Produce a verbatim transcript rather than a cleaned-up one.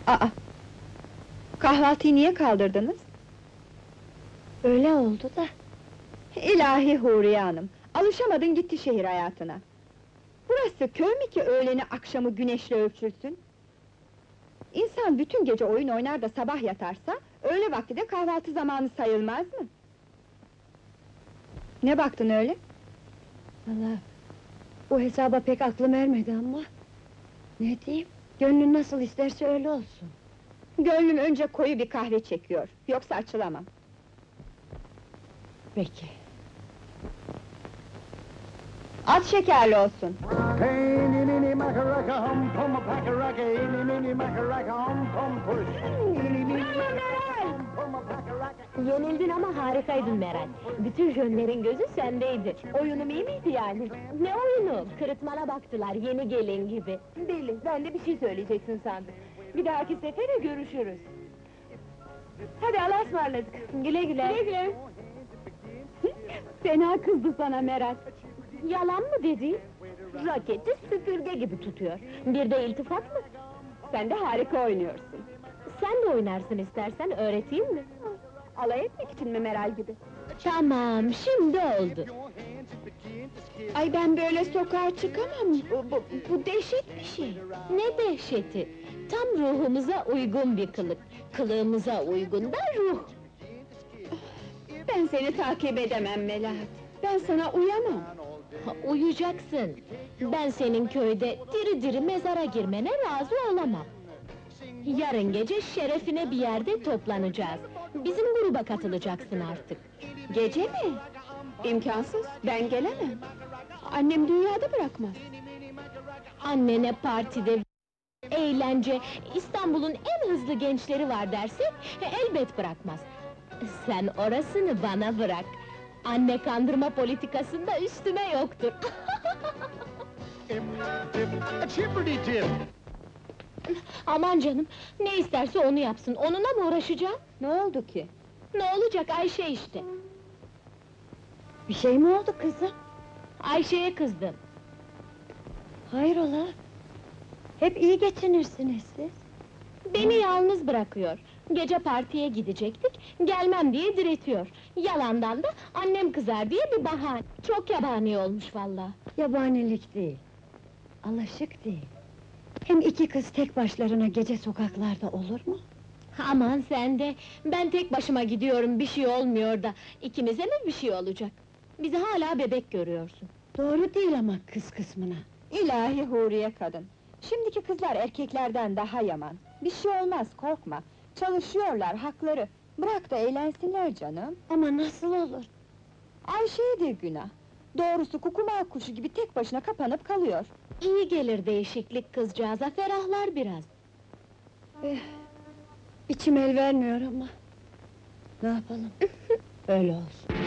Aa! Kahvaltıyı niye kaldırdınız? Öyle oldu da. İlahi Huriye Hanım! Alışamadın gitti şehir hayatına. Burası köy mü ki öğleni akşamı güneşle ölçülsün? İnsan bütün gece oyun oynar da sabah yatarsa, öğle vakti de kahvaltı zamanı sayılmaz mı? Ne baktın öyle? Vallahi bu hesaba pek aklım ermedi ama... Ne diyeyim? Gönlün nasıl isterse öyle olsun. Gönlüm önce koyu bir kahve çekiyor, yoksa açılamam. Peki. Az şekerli olsun. Hey, ni, ni, ni, macaraka, hum, pum, pacaraka, ni, ni, ni, macaraka, hum, pum, push. Ni, ni, ni, macaraka, hum, pum, pacaraka. Yenildin ama harikaydın Meral. Bütün jönlerin gözü sendeydi. Oyunum iyi miydi yani? Ne oyunu? Kırıtmana baktılar, yeni gelin gibi. Deli, ben de bir şey söyleyeceksin sandım. Bir dahaki sefere görüşürüz. Hadi Allah'a ısmarladık. Güle güle. Güle güle. Fena kızdı sana Meral. Yalan mı dedi? Raketi süpürge gibi tutuyor. Bir de iltifat mı? Sen de harika oynuyorsun. Sen de oynarsın istersen, öğreteyim mi? Alay etmek için mi Meral gibi? Tamam, şimdi oldu. Ay ben böyle sokağa çıkamam, bu, bu, bu dehşet bir şey! Ne dehşeti! Tam ruhumuza uygun bir kılık. Kılığımıza uygun da ruh. Ben seni takip edemem Melahat, ben sana uyamam! Ha, Uyuyacaksın! Ben senin köyde diri diri mezara girmene razı olamam. Yarın gece şerefine bir yerde toplanacağız. Bizim gruba katılacaksın artık. Gece mi? İmkansız, ben gelemem! Annem dünyada bırakmaz! Annene partide, eğlence, İstanbul'un en hızlı gençleri var dersek, elbet bırakmaz. Sen orasını bana bırak. Anne kandırma politikasında üstüme yoktur. Chipperty tip. Aman canım, ne isterse onu yapsın, onunla mı uğraşacağım? Ne oldu ki? Ne olacak, Ayşe işte! Bir şey mi oldu kızım? Ayşe'ye kızdım. Hayrola? Hep iyi geçinirsiniz siz. Beni yalnız bırakıyor. Gece partiye gidecektik, gelmem diye diretiyor. Yalandan da annem kızar diye bir bahane. Çok yabani olmuş vallahi. Yabanilik değil. Alışık değil. Hem iki kız tek başlarına gece sokaklarda olur mu? Aman sen de, ben tek başıma gidiyorum, bir şey olmuyor da... ...ikimize mi bir şey olacak? Bizi hala bebek görüyorsun. Doğru değil ama kız kısmına. İlahi Huriye kadın! Şimdiki kızlar erkeklerden daha yaman! Bir şey olmaz, korkma! Çalışıyorlar, hakları! Bırak da eğlensinler canım! Ama nasıl olur? Ayşe'ye de günah! Doğrusu kukuma kuşu gibi tek başına kapanıp kalıyor! İyi gelir değişiklik kızcağıza, ferahlar biraz. Eh, içim el vermiyor ama... Ne yapalım? Öyle olsun.